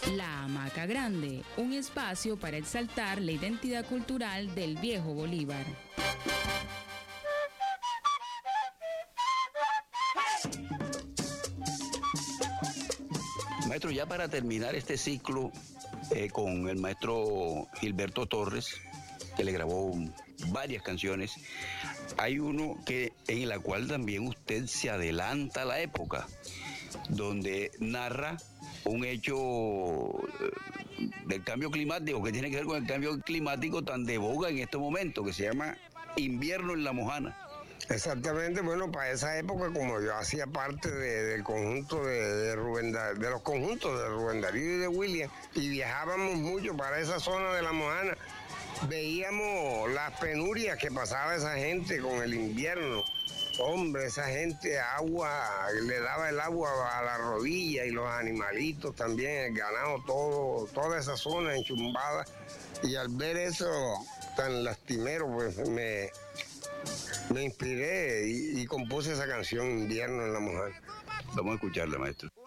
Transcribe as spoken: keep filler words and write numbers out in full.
La Hamaca Grande, un espacio para exaltar la identidad cultural del viejo Bolívar. Maestro, ya para terminar este ciclo eh, con el maestro Gilberto Torres, que le grabó varias canciones, hay uno que en la cual también usted se adelanta a la época, donde narra un hecho del cambio climático, que tiene que ver con el cambio climático tan de boga en este momento, que se llama Invierno en La Mojana. Exactamente, bueno, para esa época, como yo hacía parte de, del conjunto de, de Rubén da, de los conjuntos de Rubén Darío y de William, y viajábamos mucho para esa zona de La Mojana, veíamos las penurias que pasaba esa gente con el invierno. Hombre, esa gente agua, le daba el agua a la rodilla, y los animalitos también, el ganado, todo, toda esa zona enchumbada. Y al ver eso tan lastimero, pues me, me inspiré y, y compuse esa canción, Invierno en La Mojana. Vamos a escucharla, maestro.